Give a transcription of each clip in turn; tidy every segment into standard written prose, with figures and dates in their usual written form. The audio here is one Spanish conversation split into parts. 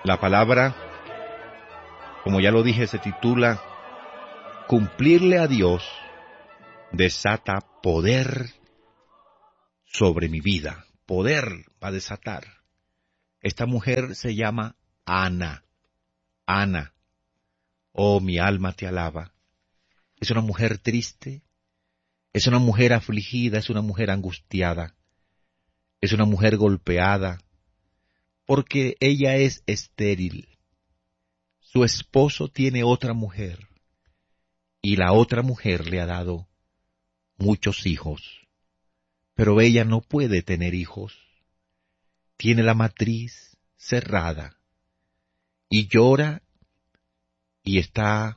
La palabra, como ya lo dije, se titula Cumplirle a Dios desata poder sobre mi vida. Poder va a desatar. Esta mujer se llama Ana. Ana, oh, mi alma te alaba. Es una mujer triste, es una mujer afligida, es una mujer angustiada, es una mujer golpeada, porque ella es estéril. Su esposo tiene otra mujer, y la otra mujer le ha dado muchos hijos, pero ella no puede tener hijos. Tiene la matriz cerrada, y llora, y está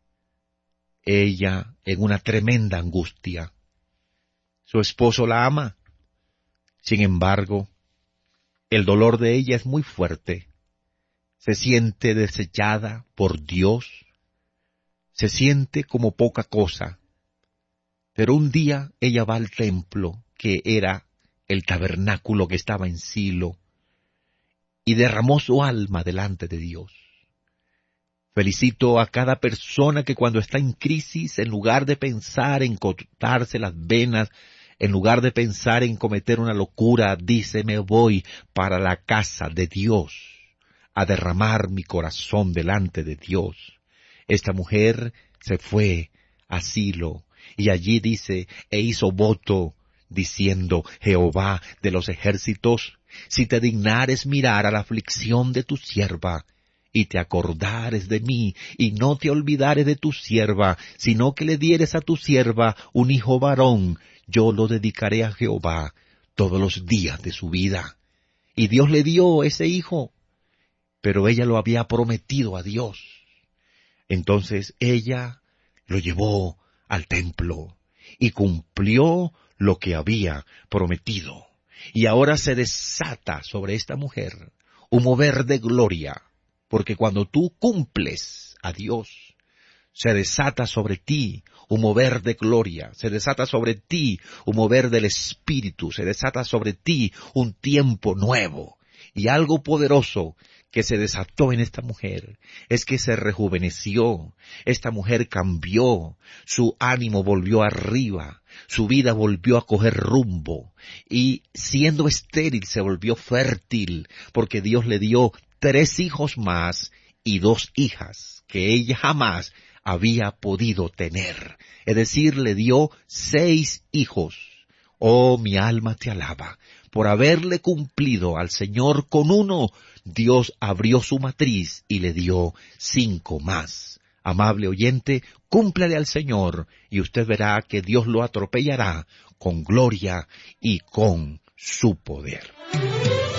ella en una tremenda angustia. Su esposo la ama, sin embargo, el dolor de ella es muy fuerte. Se siente desechada por Dios, se siente como poca cosa. Pero un día ella va al templo, que era el tabernáculo que estaba en Silo, y derramó su alma delante de Dios. Felicito a cada persona que cuando está en crisis, en lugar de pensar en cortarse las venas, en lugar de pensar en cometer una locura, dice, me voy para la casa de Dios a derramar mi corazón delante de Dios. Esta mujer se fue a Silo y allí dice, e hizo voto, diciendo, Jehová de los ejércitos, si te dignares mirar a la aflicción de tu sierva, y te acordares de mí, y no te olvidares de tu sierva, sino que le dieres a tu sierva un hijo varón, yo lo dedicaré a Jehová todos los días de su vida. Y Dios le dio ese hijo, pero ella lo había prometido a Dios. Entonces ella lo llevó al templo y cumplió lo que había prometido. Y ahora se desata sobre esta mujer un mover de gloria, porque cuando tú cumples a Dios, se desata sobre ti un mover de gloria, se desata sobre ti un mover del Espíritu, se desata sobre ti un tiempo nuevo. Y algo poderoso que se desató en esta mujer es que se rejuveneció, esta mujer cambió, su ánimo volvió arriba, su vida volvió a coger rumbo, y siendo estéril se volvió fértil, porque Dios le dio 3 hijos más y 2 hijas que ella jamás había podido tener. Es decir, le dio 6 hijos. Oh, mi alma te alaba. Por haberle cumplido al Señor con uno, Dios abrió su matriz y le dio 5 más. Amable oyente, cúmplale al Señor y usted verá que Dios lo atropellará con gloria y con su poder.